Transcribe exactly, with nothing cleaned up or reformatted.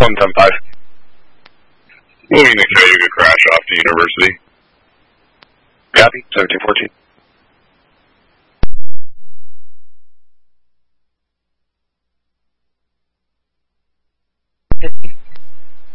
one ten five. Moving the Cayuga crash off to University. Copy, seventeen fourteen.